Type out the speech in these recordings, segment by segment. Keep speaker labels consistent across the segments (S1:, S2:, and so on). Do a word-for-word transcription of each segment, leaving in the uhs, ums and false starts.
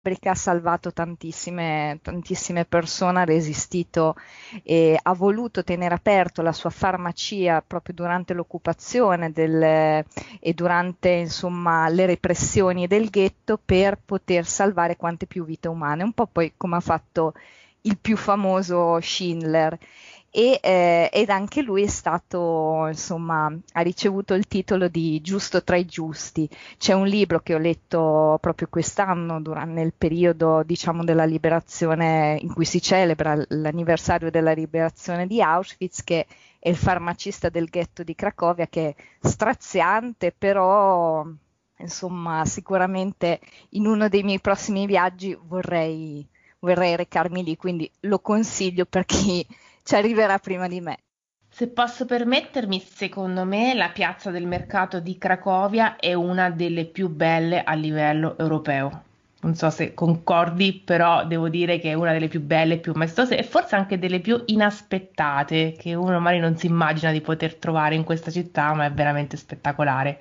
S1: fabbrica, ha salvato tantissime, tantissime persone, ha resistito e ha voluto tenere aperto la sua farmacia proprio durante l'occupazione del, e durante insomma le repressioni del ghetto per poter salvare quante più vite umane, un po' poi come ha fatto il più famoso Schindler. E, eh, ed anche lui è stato, insomma, ha ricevuto il titolo di Giusto tra i giusti. C'è un libro che ho letto proprio quest'anno, durante, nel periodo, diciamo, della liberazione, in cui si celebra l'anniversario della liberazione di Auschwitz, che è Il farmacista del ghetto di Cracovia, che è straziante, però, insomma, sicuramente in uno dei miei prossimi viaggi vorrei, vorrei recarmi lì, quindi lo consiglio per chi ci arriverà prima di me.
S2: Se posso permettermi, secondo me la piazza del mercato di Cracovia è una delle più belle a livello europeo. Non so se concordi, però devo dire che è una delle più belle, più maestose e forse anche delle più inaspettate che uno magari non si immagina di poter trovare in questa città, ma è veramente spettacolare.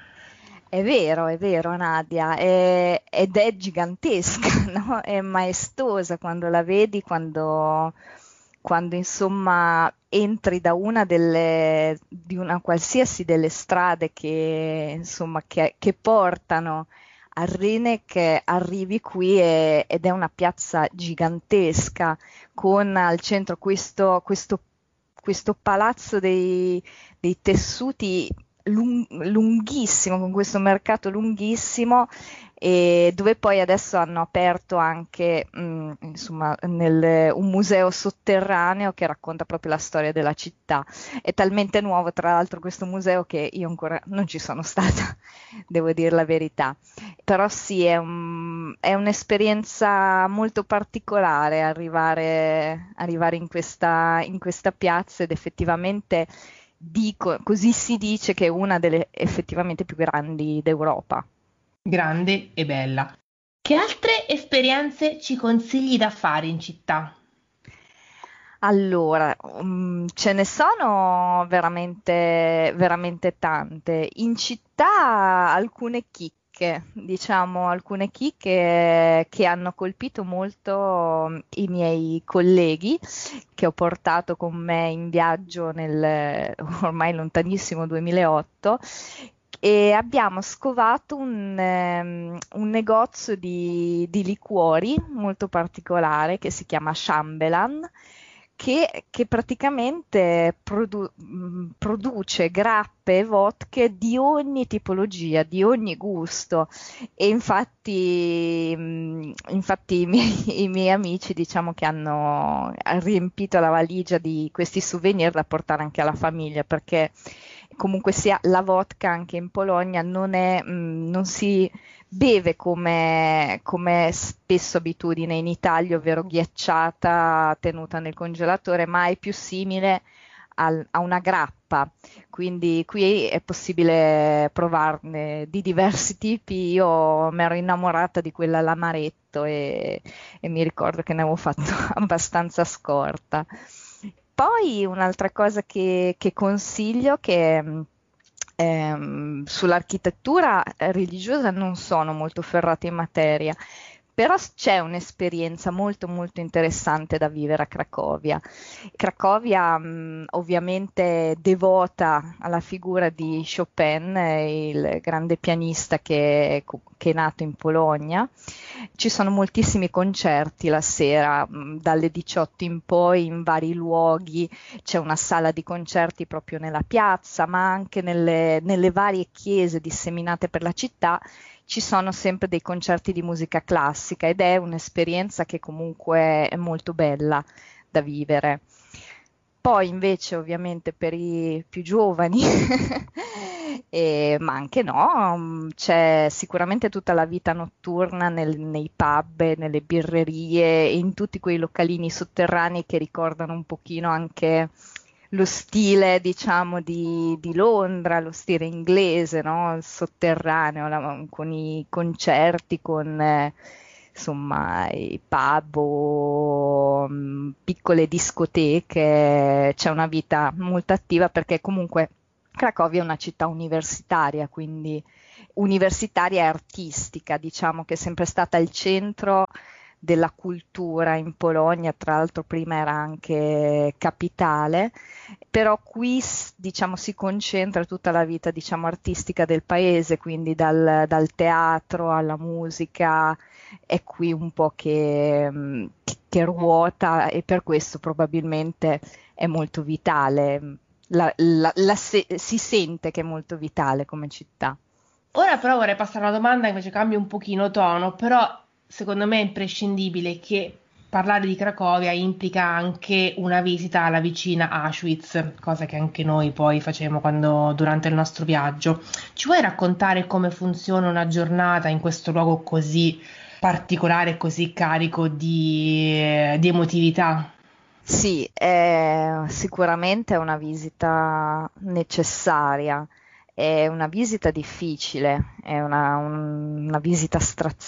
S1: È vero, è vero, Nadia, è- ed è gigantesca, no? È maestosa quando la vedi, quando, quando insomma entri da una delle, di una qualsiasi delle strade che, insomma, che, che portano a Rene, arrivi qui e- ed è una piazza gigantesca con al centro questo, questo, questo palazzo dei, dei tessuti lung- lunghissimo, con questo mercato lunghissimo, e dove poi adesso hanno aperto anche mh, insomma, nel- un museo sotterraneo che racconta proprio la storia della città. È talmente nuovo, tra l'altro, questo museo che io ancora non ci sono stata, devo dire la verità. Però sì, è un- è un'esperienza molto particolare arrivare, arrivare in questa, in questa piazza ed effettivamente dico, così si dice che è una delle effettivamente più grandi d'Europa.
S2: Grande e bella. Che altre esperienze ci consigli da fare in città?
S1: Allora, mm, ce ne sono veramente, veramente tante. In città alcune chicche, diciamo alcune chicche che hanno colpito molto mm, i miei colleghi che ho portato con me in viaggio nel ormai lontanissimo duemilaotto. E abbiamo scovato un, ehm, un negozio di, di liquori molto particolare che si chiama Chambelan, che, che praticamente produ- mh, produce grappe e vodka di ogni tipologia, di ogni gusto. E infatti, mh, infatti i miei, i miei amici diciamo che hanno riempito la valigia di questi souvenir da portare anche alla famiglia, perché comunque sia la vodka anche in Polonia non è, mh, non si beve come, come spesso abitudine in Italia, ovvero ghiacciata, tenuta nel congelatore, ma è più simile al- a una grappa. Quindi qui è possibile provarne di diversi tipi. Io mi ero innamorata di quella all'amaretto e, e mi ricordo che ne avevo fatto abbastanza scorta. Poi un'altra cosa che, che consiglio, che mh, ehm, sull'architettura eh, religiosa non sono molto ferrata in materia, però s- c'è un'esperienza molto molto interessante da vivere a Cracovia. Cracovia, mh, ovviamente devota alla figura di Chopin, eh, il grande pianista che, che è nato in Polonia. Ci sono moltissimi concerti la sera, mh, dalle diciotto in poi, in vari luoghi. C'è una sala di concerti proprio nella piazza, ma anche nelle, nelle varie chiese disseminate per la città ci sono sempre dei concerti di musica classica ed è un'esperienza che comunque è molto bella da vivere. Poi invece ovviamente per i più giovani, e- ma anche no, mm, c'è sicuramente tutta la vita notturna nel- nei pub, e nelle birrerie e in tutti quei localini sotterranei che ricordano un pochino anche lo stile, diciamo, di, di Londra, lo stile inglese, no? Il sotterraneo, la- con i concerti, con eh, insomma i pub o mh, piccole discoteche. C'è una vita molto attiva perché comunque Cracovia è una città universitaria, quindi universitaria e artistica, diciamo che è sempre stata il centro della cultura in Polonia, tra l'altro prima era anche capitale, però qui diciamo si concentra tutta la vita diciamo artistica del paese, quindi dal, dal teatro alla musica, è qui un po' che, che, che ruota e per questo probabilmente è molto vitale, la, la, la se, si sente che è molto vitale come città.
S2: Ora però vorrei passare a una domanda che invece cambia un pochino tono, però secondo me è imprescindibile che parlare di Cracovia implica anche una visita alla vicina Auschwitz, cosa che anche noi poi facemmo quando, durante il nostro viaggio. Ci vuoi raccontare come funziona una giornata in questo luogo così particolare e così carico di, di emotività?
S1: Sì, è sicuramente è una visita necessaria, è una visita difficile, è una, un- una visita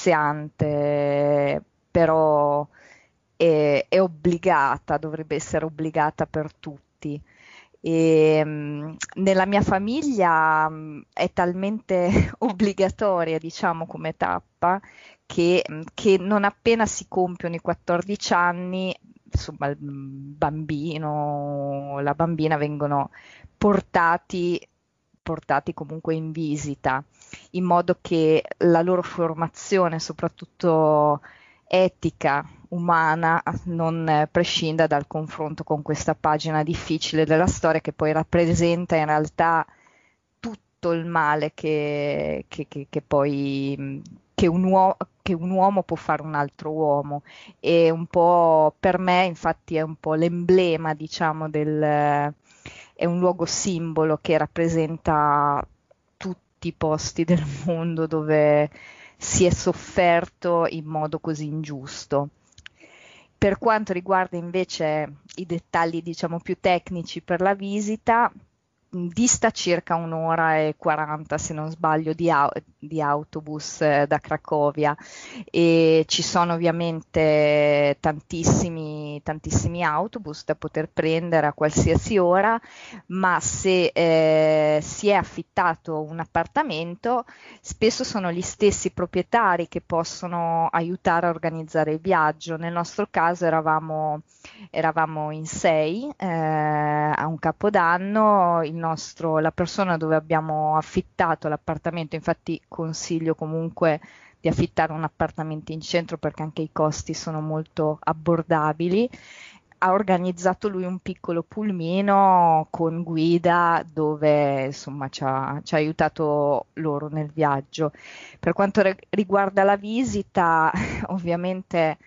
S1: straziante, però è, è obbligata, dovrebbe essere obbligata per tutti. E, mh, nella mia famiglia mh, è talmente obbligatoria, diciamo, come tappa che, mh, che non appena si compiono i quattordici anni, insomma, il bambino, la bambina vengono portati, portati comunque in visita, in modo che la loro formazione, soprattutto etica, umana, non eh, prescinda dal confronto con questa pagina difficile della storia che poi rappresenta in realtà tutto il male che, che- che- che poi mh, che un uo- che un uomo può fare a un altro uomo. E un po' per me, infatti, è un po' l'emblema, diciamo, del, è un luogo simbolo che rappresenta tutti i posti del mondo dove si è sofferto in modo così ingiusto. Per quanto riguarda invece i dettagli, diciamo, più tecnici per la visita, mh, dista circa un'ora e quaranta, se non sbaglio, di, au- di autobus eh, da Cracovia e ci sono ovviamente tantissimi, tantissimi autobus da poter prendere a qualsiasi ora, ma se eh, si è affittato un appartamento, spesso sono gli stessi proprietari che possono aiutare a organizzare il viaggio. Nel nostro caso eravamo, eravamo in sei eh, a un capodanno, il nostro, la persona dove abbiamo affittato l'appartamento, infatti consiglio comunque di affittare un appartamento in centro perché anche i costi sono molto abbordabili. Ha organizzato lui un piccolo pulmino con guida dove insomma ci ha, ci ha aiutato loro nel viaggio. Per quanto re- riguarda la visita, ovviamente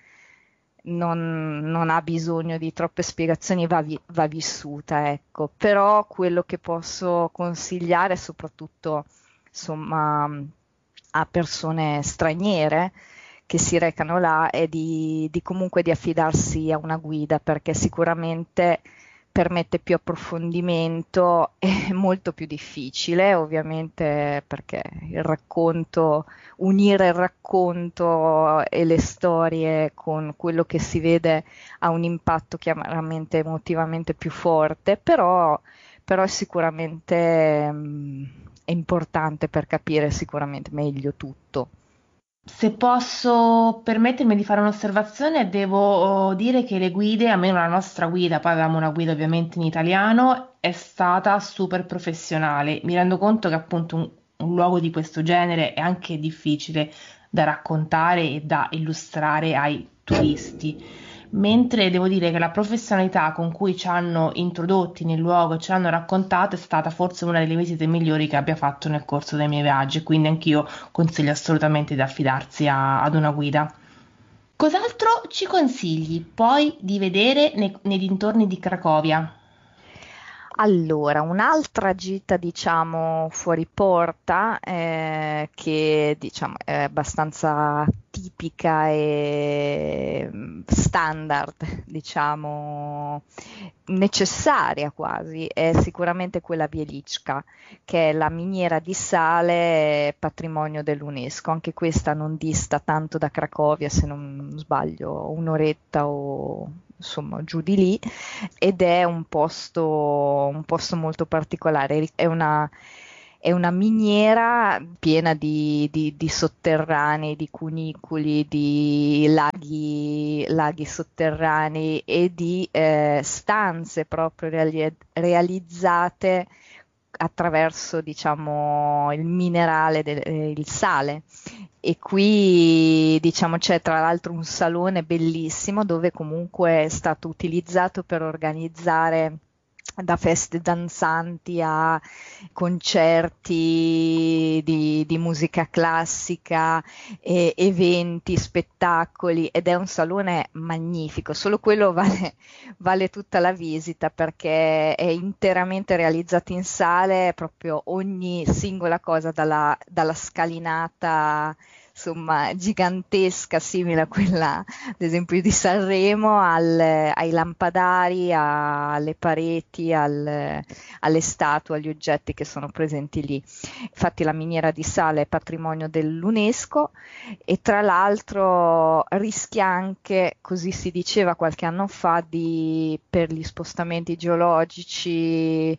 S1: non, non ha bisogno di troppe spiegazioni, va, vi- va vissuta, ecco. Però quello che posso consigliare, soprattutto insomma, a persone straniere che si recano là, è di, di comunque di affidarsi a una guida perché sicuramente permette più approfondimento, è molto più difficile, ovviamente perché il racconto, unire il racconto e le storie con quello che si vede ha un impatto chiaramente emotivamente più forte, però, però è sicuramente mm, è importante per capire sicuramente meglio tutto.
S2: Se posso permettermi di fare un'osservazione, devo oh, dire che le guide, almeno la nostra guida, poi avevamo una guida ovviamente in italiano, è stata super professionale. Mi rendo conto che appunto un, un luogo di questo genere è anche difficile da raccontare e da illustrare ai turisti. Mentre devo dire che la professionalità con cui ci hanno introdotti nel luogo e ci hanno raccontato è stata forse una delle visite migliori che abbia fatto nel corso dei miei viaggi, quindi anch'io consiglio assolutamente di affidarsi a- ad una guida. Cos'altro ci consigli poi di vedere nei, nei dintorni di Cracovia?
S1: Allora, un'altra gita, diciamo, fuori porta, eh, che diciamo è abbastanza tipica e mm, standard, diciamo, necessaria quasi, è sicuramente quella Wieliczka, che è la miniera di sale patrimonio dell'UNESCO. Anche questa non dista tanto da Cracovia, se non sbaglio, un'oretta o insomma giù di lì ed è un posto, un posto molto particolare, è una, è una miniera piena di, di- di sotterranei, di cunicoli, di laghi, laghi sotterranei e di eh, stanze proprio reali- realizzate attraverso, diciamo, il minerale, del- eh, il sale. E qui, diciamo, c'è tra l'altro un salone bellissimo dove comunque è stato utilizzato per organizzare da feste danzanti a concerti di, di musica classica, e eventi, spettacoli, ed è un salone magnifico, solo quello vale, vale tutta la visita perché è interamente realizzato in sale, proprio ogni singola cosa dalla, dalla scalinata insomma gigantesca simile a quella ad esempio di Sanremo, al- ai lampadari, a- alle pareti, al- alle statue, agli oggetti che sono presenti lì. Infatti la miniera di sale è patrimonio dell'UNESCO e tra l'altro rischia anche, così si diceva qualche anno fa, di, per gli spostamenti geologici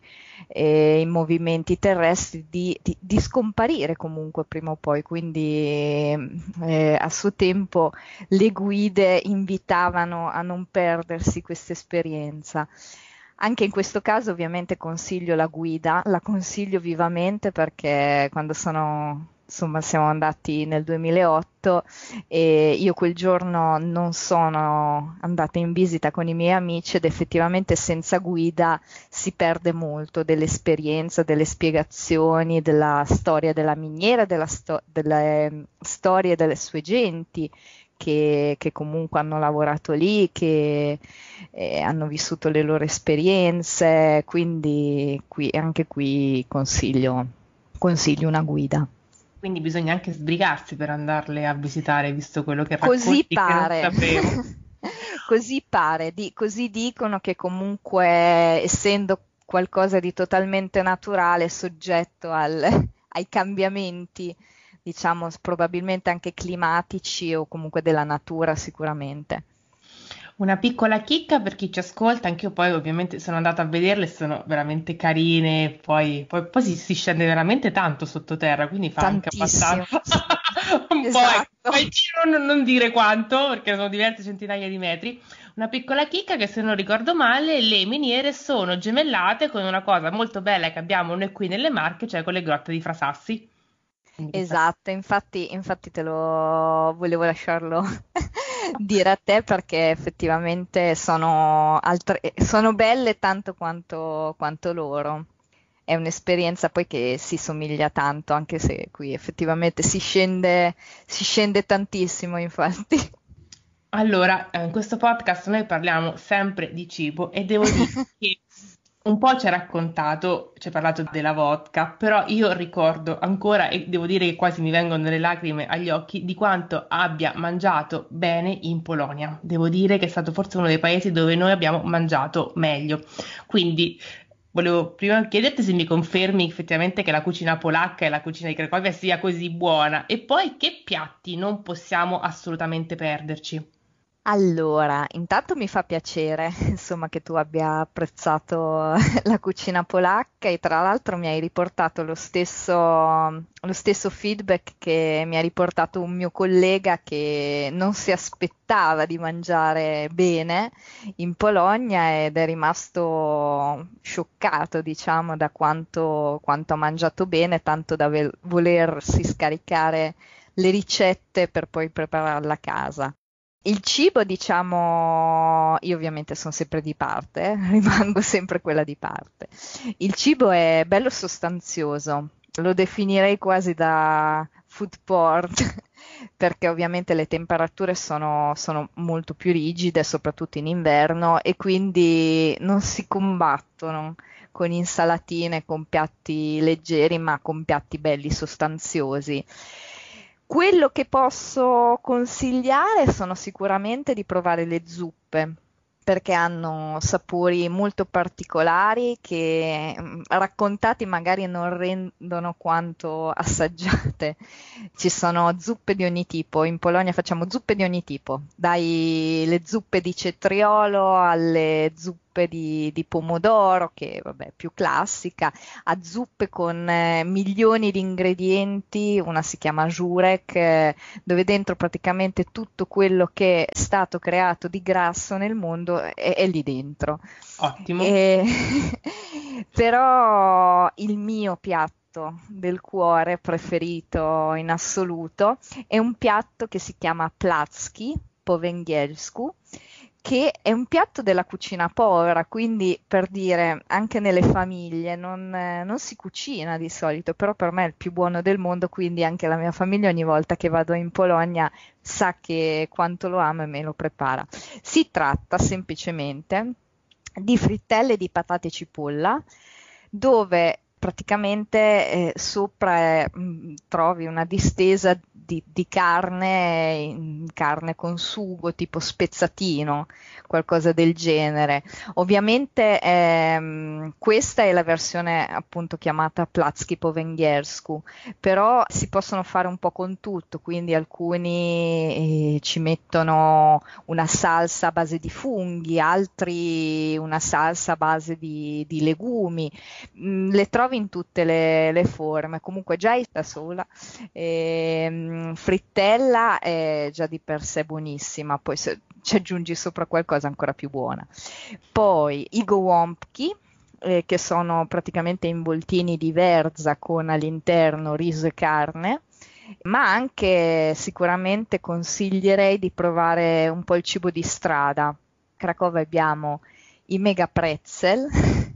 S1: e i movimenti terrestri, di, di- di scomparire comunque prima o poi. Quindi eh, a suo tempo le guide invitavano a non perdersi questa esperienza. Anche in questo caso ovviamente consiglio la guida, la consiglio vivamente perché quando sono, insomma, siamo andati nel duemilaotto e io quel giorno non sono andata in visita con i miei amici ed effettivamente senza guida si perde molto dell'esperienza, delle spiegazioni, della storia della miniera, della sto- delle eh, storie delle sue genti che, che comunque hanno lavorato lì, che eh, hanno vissuto le loro esperienze, quindi qui, anche qui consiglio, consiglio una guida.
S2: Quindi bisogna anche sbrigarsi per andarle a visitare, visto quello che
S1: Così
S2: racconti, che non
S1: pare,
S2: sapevo.
S1: così pare, di- così dicono che comunque essendo qualcosa di totalmente naturale, soggetto al- ai cambiamenti, diciamo probabilmente anche climatici o comunque della natura sicuramente.
S2: Una piccola chicca per chi ci ascolta, anche io poi ovviamente sono andata a vederle, sono veramente carine, poi, poi, poi si, si scende veramente tanto sottoterra, quindi fa anche
S1: Tantissimo,
S2: abbastanza
S1: sì.
S2: un po', ecco,
S1: Esatto.
S2: fai il giro, non, non dire quanto, perché sono diverse centinaia di metri. Una piccola chicca che se non ricordo male, le miniere sono gemellate con una cosa molto bella che abbiamo noi qui nelle Marche, cioè con le grotte di Frasassi. Quindi questa
S1: Esatto, infatti, infatti te lo volevo lasciarlo dire a te perché effettivamente sono, altre- sono belle tanto quanto, quanto loro. È un'esperienza poi che si somiglia tanto, anche se qui effettivamente si scende, si scende tantissimo, infatti.
S2: Allora, eh, in questo podcast noi parliamo sempre di cibo e devo dire che un po' ci ha raccontato, ci ha parlato della vodka, però io ricordo ancora e devo dire che quasi mi vengono le lacrime agli occhi di quanto abbia mangiato bene in Polonia. Devo dire che è stato forse uno dei paesi dove noi abbiamo mangiato meglio. Quindi volevo prima chiederti se mi confermi effettivamente che la cucina polacca e la cucina di Cracovia sia così buona e poi che piatti non possiamo assolutamente perderci.
S1: Allora, intanto mi fa piacere, insomma, che tu abbia apprezzato la cucina polacca e tra l'altro mi hai riportato lo stesso, lo stesso feedback che mi ha riportato un mio collega che non si aspettava di mangiare bene in Polonia ed è rimasto scioccato, diciamo, da quanto, quanto ha mangiato bene, tanto da vel- volersi scaricare le ricette per poi prepararla a casa. Il cibo, diciamo, io ovviamente sono sempre di parte, eh, rimango sempre quella di parte. Il cibo è bello sostanzioso, lo definirei quasi da food porn, perché ovviamente le temperature sono, sono molto più rigide, soprattutto in inverno, e quindi non si combattono con insalatine, con piatti leggeri, ma con piatti belli sostanziosi. Quello che posso consigliare sono sicuramente di provare le zuppe, perché hanno sapori molto particolari che mm, raccontati magari non rendono quanto assaggiate. Ci sono zuppe di ogni tipo, in Polonia facciamo zuppe di ogni tipo, dai le zuppe di cetriolo alle zuppe zuppe di, di pomodoro, che vabbè, è più classica, a zuppe con eh, milioni di ingredienti, una si chiama Jurek, eh, dove dentro praticamente tutto quello che è stato creato di grasso nel mondo è, è lì dentro.
S2: Ottimo.
S1: E però il mio piatto del cuore preferito in assoluto è un piatto che si chiama placki po węgiersku, che è un piatto della cucina povera, quindi per dire anche nelle famiglie non, eh, non si cucina di solito, però per me è il più buono del mondo, quindi anche la mia famiglia ogni volta che vado in Polonia sa che quanto lo amo e me lo prepara. Si tratta semplicemente di frittelle di patate e cipolla, dove praticamente eh, sopra eh, mh, trovi una distesa di, di carne, in- carne con sugo, tipo spezzatino, qualcosa del genere. Ovviamente ehm, questa è la versione appunto chiamata Placki po węgiersku, però si possono fare un po' con tutto, quindi alcuni eh, ci mettono una salsa a base di funghi, altri una salsa a base di, di legumi. Mm, le trovi in tutte le, le forme, comunque già da sola. Ehm, frittella è già di per sé buonissima, poi se ci aggiungi sopra qualcosa ancora più buona. Poi i gołąbki, eh, che sono praticamente involtini di verza con all'interno riso e carne, ma anche sicuramente consiglierei di provare un po' il cibo di strada. A Cracovia abbiamo i mega pretzel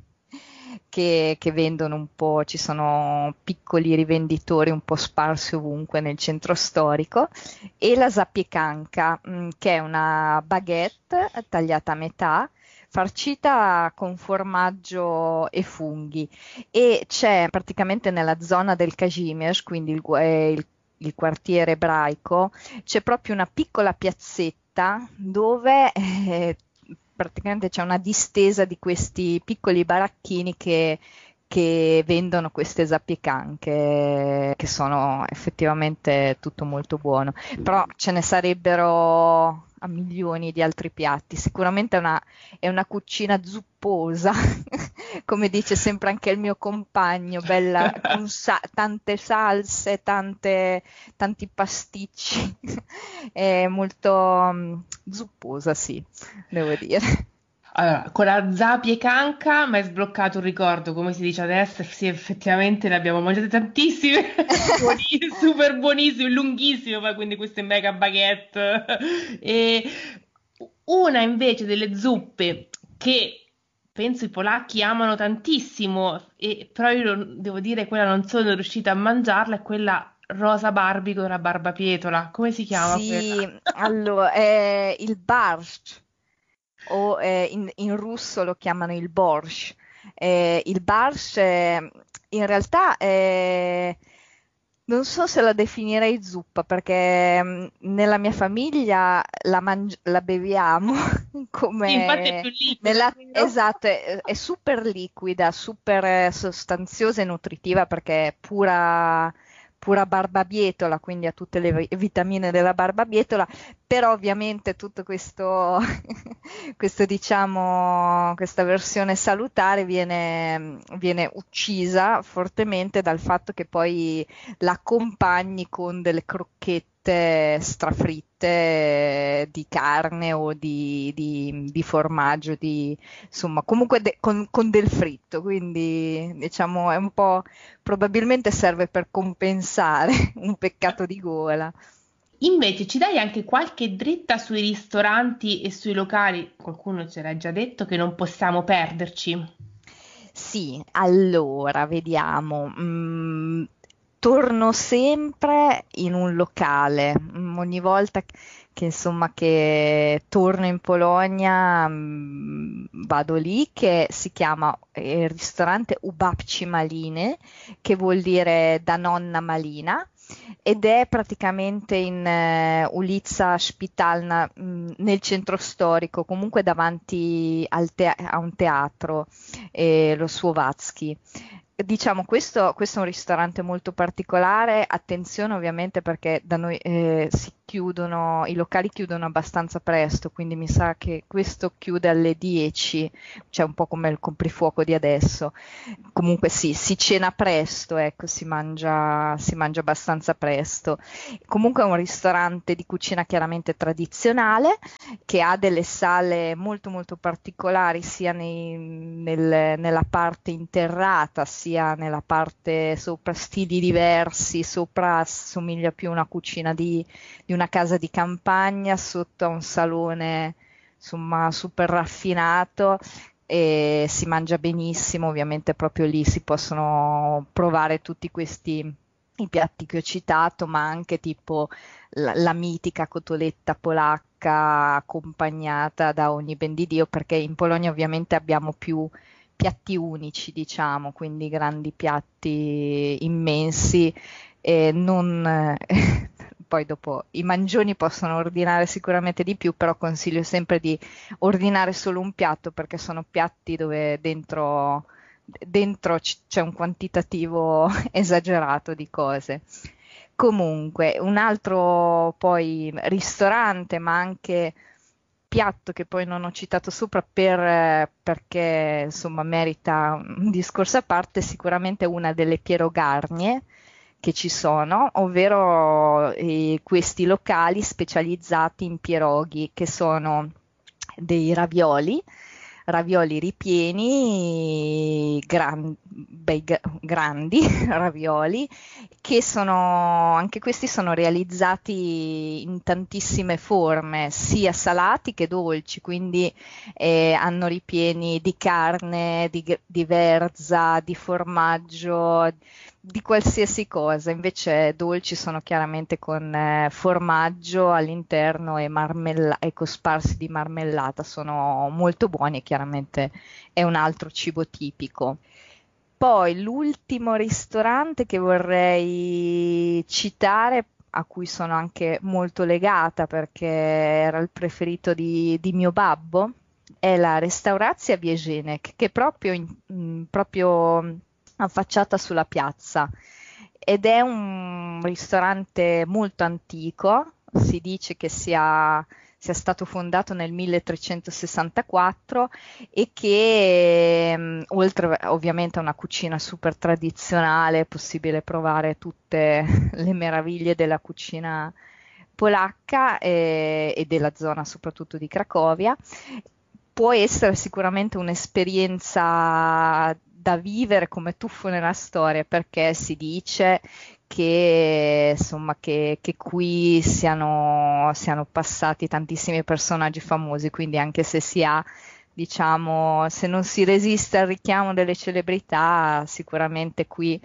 S1: che, che vendono un po', ci sono piccoli rivenditori un po' sparsi ovunque nel centro storico, e la zapiekanka, mh, che è una baguette tagliata a metà, farcita con formaggio e funghi, e c'è praticamente nella zona del Kazimierz, quindi il, gu- eh, il il quartiere ebraico, c'è proprio una piccola piazzetta dove eh, praticamente c'è una distesa di questi piccoli baracchini che, che vendono queste zapiecanche, che sono effettivamente tutto molto buono. Però ce ne sarebbero a milioni di altri piatti. Sicuramente è una, è una cucina zupposa, come dice sempre anche il mio compagno, bella con sa- tante salse, tante, tanti pasticci, è molto mm, zupposa, sì, devo dire.
S2: Allora, con la zapiecanca mi hai sbloccato un ricordo, come si dice adesso, sì, effettivamente ne abbiamo mangiate tantissime, buonissime, super buonissime, lunghissime, poi quindi queste mega baguette. E una invece delle zuppe che penso i polacchi amano tantissimo, e, però io non- devo dire quella non sono riuscita a mangiarla, è quella rosa Barbie con la barbabietola. Come si chiama quella?
S1: Sì, allora, è il barst, o eh, in, in russo lo chiamano il borщ. Eh, il barsh eh, in realtà è, non so se la definirei zuppa, perché mm, nella mia famiglia la, mangi- la beviamo
S2: Sì, infatti è
S1: come
S2: più liquida,
S1: nella,
S2: vero?
S1: esatto, è, è super liquida, super eh, sostanziosa e nutritiva perché è pura, pura barbabietola, quindi ha tutte le vi- vitamine della barbabietola, però ovviamente tutto questo, questo diciamo, questa versione salutare viene, viene uccisa fortemente dal fatto che poi la accompagni con delle crocchette strafritte di carne o di, di- di formaggio, di, insomma, comunque de- con, con del fritto, quindi diciamo è un po', probabilmente serve per compensare un peccato di gola.
S2: Invece ci dai anche qualche dritta sui ristoranti e sui locali, qualcuno ce l'ha già detto, che non possiamo perderci.
S1: Sì, allora vediamo. Mm, torno sempre in un locale. Mm, ogni volta che insomma che torno in Polonia, mm, vado lì, che si chiama eh, il ristorante U Babci Maline, che vuol dire da nonna Malina. Ed è praticamente in eh, Ulica Spitalna, mh, nel centro storico, comunque davanti al te- a un teatro, eh, lo Słowacki. Diciamo, questo, questo è un ristorante molto particolare, attenzione ovviamente perché da noi eh, si chiudono, i locali chiudono abbastanza presto, quindi mi sa che questo chiude alle dieci, cioè un po' come il coprifuoco di adesso. Comunque sì, si cena presto, ecco, si mangia, si mangia abbastanza presto. Comunque è un ristorante di cucina chiaramente tradizionale, che ha delle sale molto molto particolari sia nei- nel- nella parte interrata sia nella parte sopra, stili diversi, sopra somiglia più a una cucina di, di una casa di campagna, sotto a un salone insomma super raffinato e si mangia benissimo, ovviamente proprio lì si possono provare tutti questi i piatti che ho citato, ma anche tipo la, la mitica cotoletta polacca accompagnata da ogni ben di Dio, perché in Polonia ovviamente abbiamo più piatti unici, diciamo, quindi grandi piatti immensi e non... eh, poi dopo i mangioni possono ordinare sicuramente di più, però consiglio sempre di ordinare solo un piatto perché sono piatti dove dentro, dentro c- c'è un quantitativo esagerato di cose. Comunque, un altro poi ristorante, ma anche piatto che poi non ho citato sopra per, eh, perché insomma merita un discorso a parte, sicuramente una delle pierogarnie che ci sono, ovvero eh, questi locali specializzati in pieroghi, che sono dei ravioli, ravioli ripieni, gran- bei gra- grandi ravioli, che sono, anche questi sono realizzati in tantissime forme, sia salati che dolci, quindi eh, hanno ripieni di carne, di, gr- di verza, di formaggio, di qualsiasi cosa. Invece dolci sono chiaramente con eh, formaggio all'interno e, marmella- e cosparsi di marmellata, sono molto buoni e chiaramente è un altro cibo tipico. Poi l'ultimo ristorante che vorrei citare, a cui sono anche molto legata perché era il preferito di, di mio babbo, è la Restaurazia Biegenek, che è proprio, in- mh, proprio affacciata sulla piazza ed è un ristorante molto antico, si dice che sia, sia stato fondato nel milletrecentosessantaquattro e che mh, oltre ovviamente a una cucina super tradizionale, è possibile provare tutte le meraviglie della cucina polacca e, e della zona soprattutto di Cracovia. Può essere sicuramente un'esperienza da vivere come tuffo nella storia, perché si dice che, insomma, che, che qui siano, siano passati tantissimi personaggi famosi, quindi anche se si ha, diciamo, se non si resiste al richiamo delle celebrità, sicuramente qui,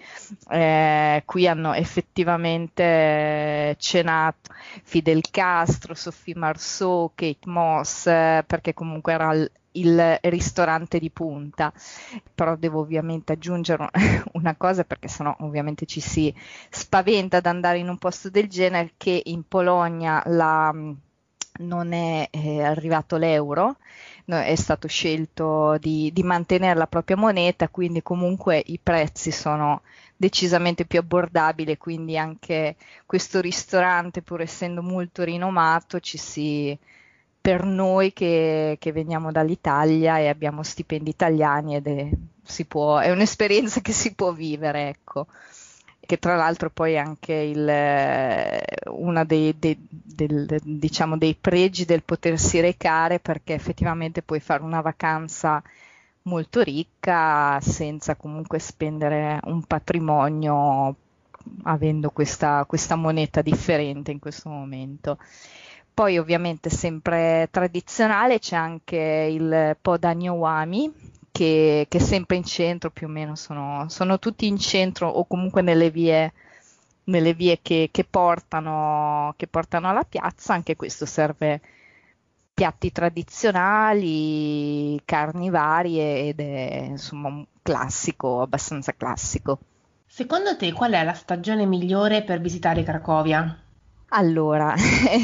S1: eh, qui hanno effettivamente eh, cenato Fidel Castro, Sophie Marceau, Kate Moss, eh, perché comunque era il, il ristorante di punta. Però devo ovviamente aggiungere una cosa perché sennò ovviamente ci si spaventa ad andare in un posto del genere, che in Polonia la, non è eh, arrivato l'euro, no, è stato scelto di, di mantenere la propria moneta, quindi comunque i prezzi sono decisamente più abbordabili, quindi anche questo ristorante, pur essendo molto rinomato, ci si, per noi che, che veniamo dall'Italia e abbiamo stipendi italiani ed è, si può, è un'esperienza che si può vivere, ecco. Che tra l'altro poi è anche il, eh, uno dei, dei- del- diciamo, dei pregi del potersi recare, perché effettivamente puoi fare una vacanza molto ricca senza comunque spendere un patrimonio avendo questa, questa moneta differente in questo momento. Poi ovviamente sempre tradizionale c'è anche il Podanie Łami, che, che è sempre in centro, più o meno sono, sono tutti in centro o comunque nelle vie, nelle vie che, che portano, che portano alla piazza. Anche questo serve piatti tradizionali, carni varie ed è insomma un classico, abbastanza classico.
S2: Secondo te qual è la stagione migliore per visitare Cracovia?
S1: Allora,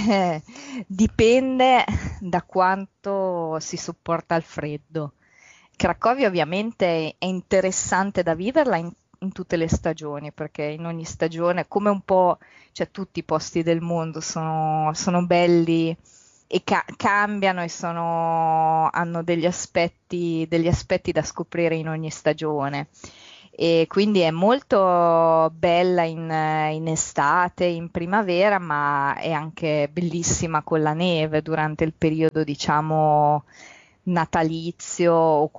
S1: dipende da quanto si sopporta il freddo. Cracovia ovviamente è interessante da viverla in in tutte le stagioni, perché in ogni stagione, come un po', cioè tutti i posti del mondo sono, sono belli e ca- cambiano e sono, hanno degli aspetti, degli aspetti da scoprire in ogni stagione. E quindi è molto bella in, in estate, in primavera, ma è anche bellissima con la neve durante il periodo, diciamo, natalizio o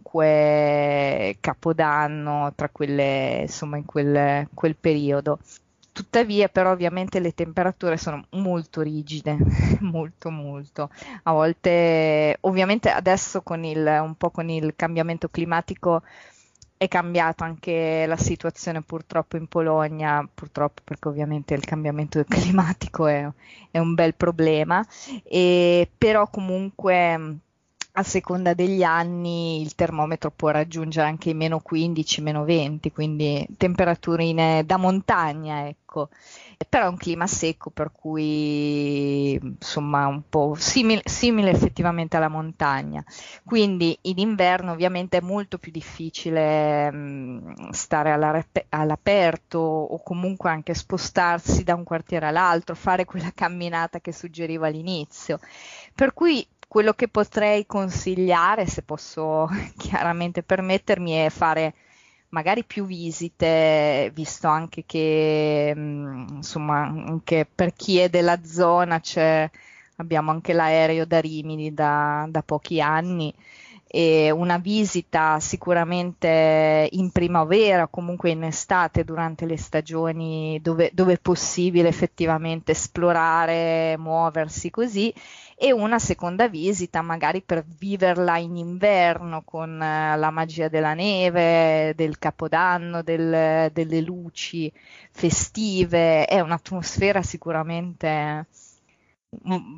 S1: comunque Capodanno, tra quelle, insomma, in quel, quel periodo. Tuttavia, però, ovviamente le temperature sono molto rigide, molto molto. A volte, ovviamente adesso con il, un po' con il cambiamento climatico è cambiata anche la situazione purtroppo in Polonia, purtroppo perché ovviamente il cambiamento climatico è, è un bel problema, e, però comunque mh, a seconda degli anni il termometro può raggiungere anche i meno quindici, meno venti, quindi temperaturine da montagna, ecco. Però è un clima secco, per cui insomma un po' simile, simile effettivamente alla montagna. Quindi in inverno ovviamente è molto più difficile mh, stare all'are- all'aperto o comunque anche spostarsi da un quartiere all'altro, fare quella camminata che suggerivo all'inizio. Per cui quello che potrei consigliare, se posso chiaramente permettermi, è fare magari più visite, visto anche che mh, insomma anche per chi è della zona c'è, abbiamo anche l'aereo da Rimini da, da pochi anni, e una visita sicuramente in primavera o comunque in estate durante le stagioni dove, dove è possibile effettivamente esplorare, muoversi così, e una seconda visita magari per viverla in inverno con eh, la magia della neve, del Capodanno, del- delle luci festive. È un'atmosfera sicuramente m-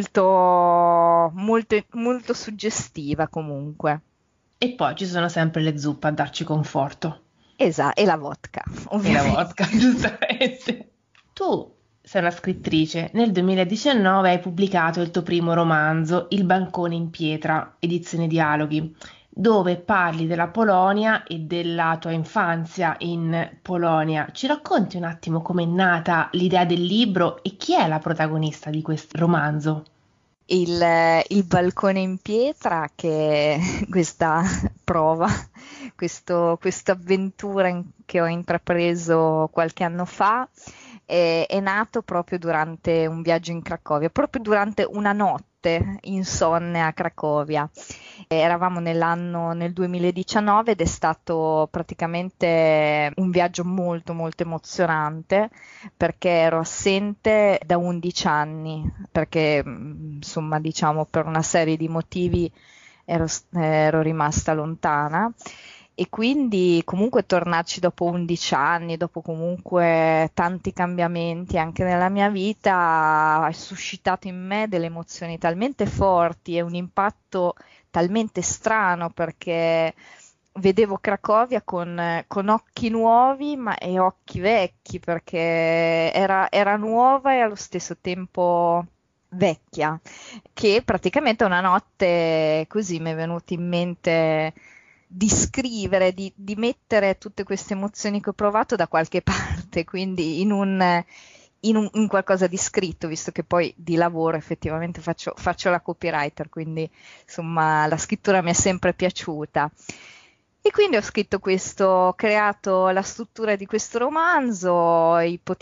S1: molto, molto, molto suggestiva comunque.
S2: E poi ci sono sempre le zuppe a darci conforto.
S1: Esatto, e la vodka,
S2: E la vodka,
S1: ovviamente.
S2: giustamente. Tu sei una scrittrice. Nel duemiladiciannove hai pubblicato il tuo primo romanzo, Il bancone in pietra, edizione Dialoghi, dove parli della Polonia e della tua infanzia in Polonia. Ci racconti un attimo com'è nata l'idea del libro e chi è la protagonista di questo romanzo?
S1: Il, il balcone in pietra, che è questa prova, questo, questa avventura in- che ho intrapreso qualche anno fa, è, è nato proprio durante un viaggio in Cracovia, proprio durante una notte insonne a Cracovia. Eravamo nell'anno, nel duemiladiciannove, ed è stato praticamente un viaggio molto molto emozionante, perché ero assente da undici anni, perché mh, insomma diciamo per una serie di motivi ero, ero rimasta lontana, e quindi comunque tornarci dopo undici anni, dopo comunque tanti cambiamenti anche nella mia vita, ha suscitato in me delle emozioni talmente forti e un impatto talmente strano, perché vedevo Cracovia con, con occhi nuovi ma e occhi vecchi, perché era, era nuova e allo stesso tempo vecchia, che praticamente una notte così mi è venuto in mente di scrivere, di, di mettere tutte queste emozioni che ho provato da qualche parte, quindi in un, in un- in qualcosa di scritto, visto che poi di lavoro effettivamente faccio, faccio la copywriter, quindi insomma la scrittura mi è sempre piaciuta. E quindi ho scritto questo, ho creato la struttura di questo romanzo, ho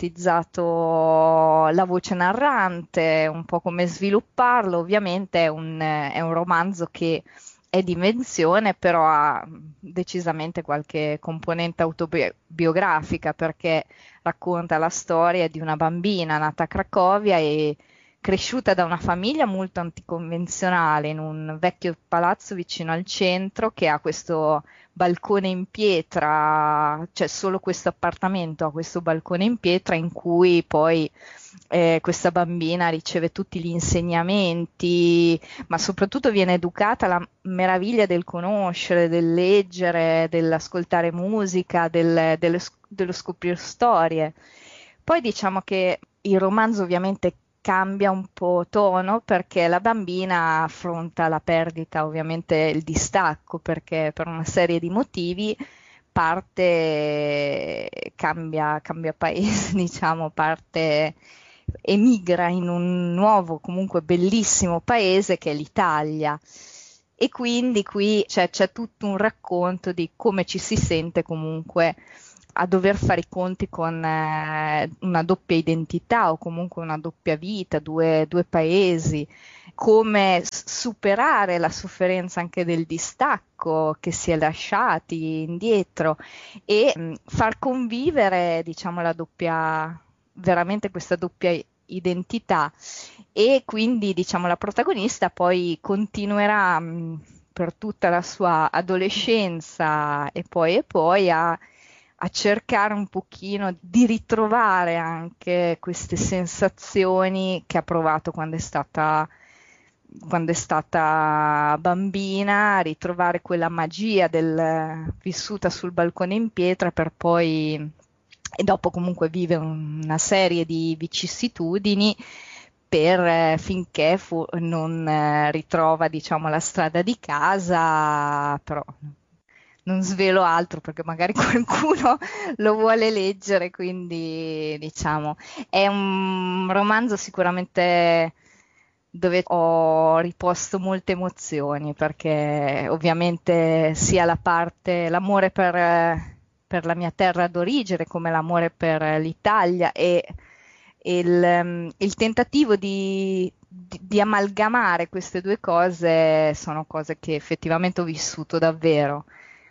S1: ipotizzato la voce narrante, un po' come svilupparlo. Ovviamente è un, è un romanzo che è di invenzione, però ha decisamente qualche componente autobiografica, perché racconta la storia di una bambina nata a Cracovia e cresciuta da una famiglia molto anticonvenzionale in un vecchio palazzo vicino al centro, che ha questo balcone in pietra, cioè solo questo appartamento ha questo balcone in pietra in cui poi eh, questa bambina riceve tutti gli insegnamenti, ma soprattutto viene educata alla meraviglia del conoscere, del leggere, dell'ascoltare musica, del- dello, sc- dello scoprire storie. Poi diciamo che il romanzo ovviamente cambia un po' tono, perché la bambina affronta la perdita, ovviamente il distacco, perché per una serie di motivi parte cambia, cambia paese, diciamo, parte emigra in un nuovo, comunque bellissimo paese che è l'Italia. E quindi qui c'è, c'è tutto un racconto di come ci si sente comunque a dover fare i conti con eh, una doppia identità o comunque una doppia vita, due, due paesi, come s- superare la sofferenza anche del distacco che si è lasciati indietro e mh, far convivere, diciamo, la doppia, veramente questa doppia identità. E quindi, diciamo, la protagonista poi continuerà mh, per tutta la sua adolescenza e poi e poi a a cercare un pochino di ritrovare anche queste sensazioni che ha provato quando è stata, quando è stata bambina, ritrovare quella magia del vissuta sul balcone in pietra per poi, e dopo comunque vive una serie di vicissitudini per eh, finché fu- non eh, ritrova, diciamo, la strada di casa, però non svelo altro perché magari qualcuno lo vuole leggere, quindi diciamo è un romanzo sicuramente dove ho riposto molte emozioni, perché ovviamente sia la parte, l'amore per, per la mia terra d'origine, come l'amore per l'Italia e, e il, il tentativo di, di, di amalgamare queste due cose sono cose che effettivamente ho vissuto davvero.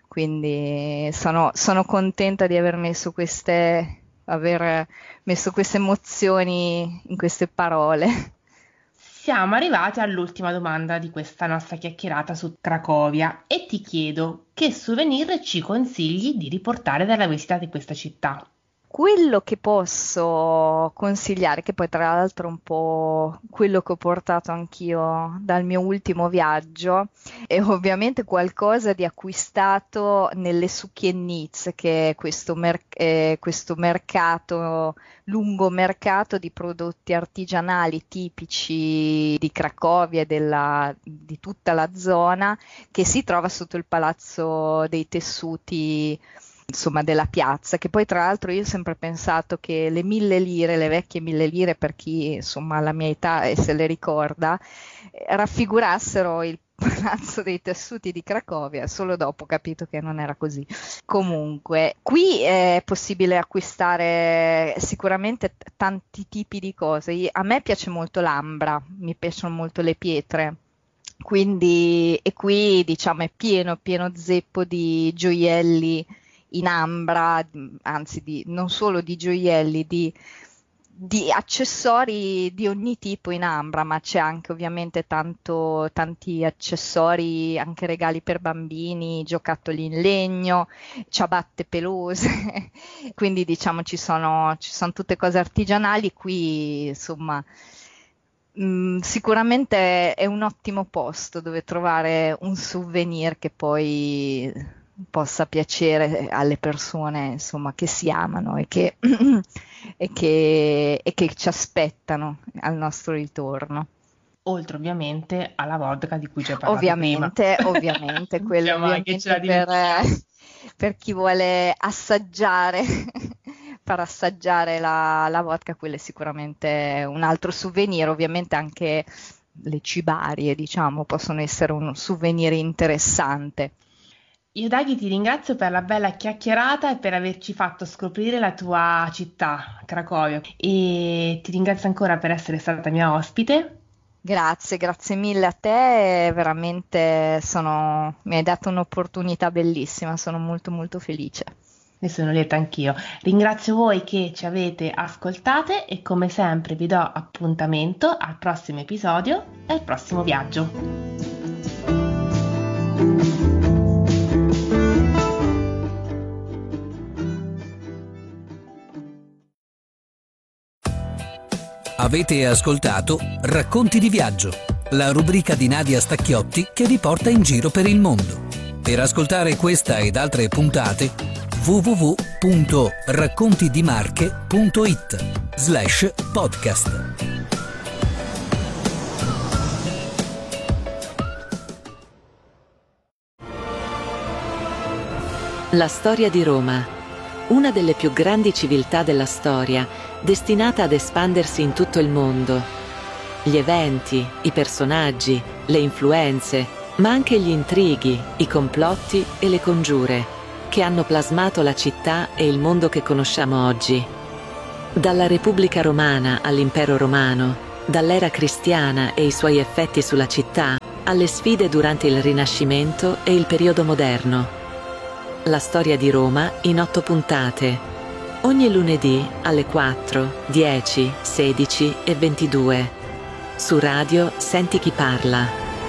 S1: Quindi sono, sono contenta di aver messo queste, aver messo queste emozioni in queste parole.
S2: Siamo arrivati all'ultima domanda di questa nostra chiacchierata su Cracovia e ti chiedo che souvenir ci consigli di riportare dalla visita di questa città?
S1: Quello che posso consigliare, che poi tra l'altro è un po' quello che ho portato anch'io dal mio ultimo viaggio, è ovviamente qualcosa di acquistato nelle Succhiennitz, che è questo, mer- eh, questo mercato, lungo mercato di prodotti artigianali tipici di Cracovia e della- di tutta la zona, che si trova sotto il Palazzo dei Tessuti, insomma, della piazza, che poi tra l'altro io ho sempre pensato che le mille lire, le vecchie mille lire, per chi insomma ha la mia età e se le ricorda, eh, raffigurassero il Palazzo dei Tessuti di Cracovia. Solo dopo ho capito che non era così. Comunque, qui è possibile acquistare sicuramente t- tanti tipi di cose. Io- A me piace molto l'ambra, mi piacciono molto le pietre. Quindi, e qui diciamo è pieno, pieno zeppo di gioielli in ambra, anzi di, non solo di gioielli, di, di accessori di ogni tipo in ambra, ma c'è anche ovviamente tanto, tanti accessori, anche regali per bambini, giocattoli in legno, ciabatte pelose, quindi diciamo ci sono, ci sono tutte cose artigianali qui, insomma. Mm, sicuramente è un ottimo posto dove trovare un souvenir che poi possa piacere alle persone, insomma, che si amano e che, e che, e che ci aspettano al nostro ritorno.
S2: Oltre ovviamente alla vodka di cui ci hai parlato prima.
S1: Ovviamente, ovviamente,
S2: Non
S1: quello
S2: sia mai che ce la
S1: ovviamente per,
S2: dimentichiamo.
S1: eh, per chi vuole assaggiare, far assaggiare la, la vodka, quello è sicuramente un altro souvenir. Ovviamente anche le cibarie, diciamo, possono essere un souvenir interessante.
S2: Io Daghi ti ringrazio per la bella chiacchierata e per averci fatto scoprire la tua città, Cracovia. E ti ringrazio ancora per essere stata mia ospite.
S1: Grazie, grazie mille a te, veramente sono, mi hai dato un'opportunità bellissima, sono molto molto felice.
S2: Ne sono lieta anch'io. Ringrazio voi che ci avete ascoltate e come sempre vi do appuntamento al prossimo episodio e al prossimo viaggio.
S3: Avete ascoltato Racconti di viaggio, la rubrica di Nadia Stacchiotti che vi porta in giro per il mondo. Per ascoltare questa ed altre puntate w w w punto raccontidimarche punto it slash podcast.
S4: La storia di Roma, una delle più grandi civiltà della storia, destinata ad espandersi in tutto il mondo. Gli eventi, i personaggi, le influenze, ma anche gli intrighi, i complotti e le congiure, che hanno plasmato la città e il mondo che conosciamo oggi. Dalla Repubblica Romana all'Impero Romano, dall'era cristiana e i suoi effetti sulla città, alle sfide durante il Rinascimento e il periodo moderno. La storia di Roma in otto puntate. Ogni lunedì alle quattro, dieci, sedici e ventidue. Su Radio Senti Chi Parla.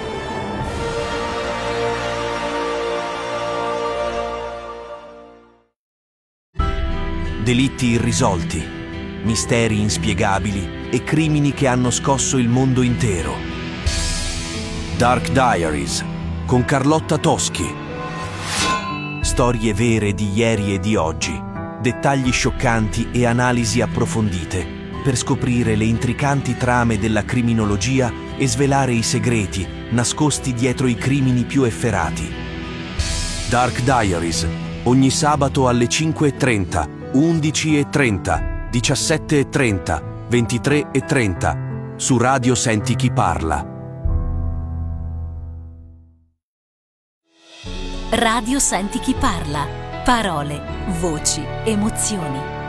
S5: Delitti irrisolti, misteri inspiegabili e crimini che hanno scosso il mondo intero. Dark Diaries con Carlotta Toschi. Storie vere di ieri e di oggi, dettagli scioccanti e analisi approfondite per scoprire le intricanti trame della criminologia e svelare i segreti nascosti dietro i crimini più efferati. Dark Diaries, ogni sabato alle cinque e trenta, undici e trenta, diciassette e trenta, ventitré e trenta, su Radio Senti Chi Parla.
S6: Radio Senti Chi Parla. Parole, voci, emozioni.